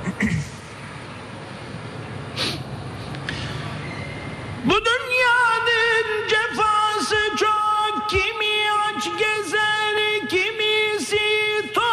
Bu dünyanın cefası çok, kimi aç gezer, kimisi tok.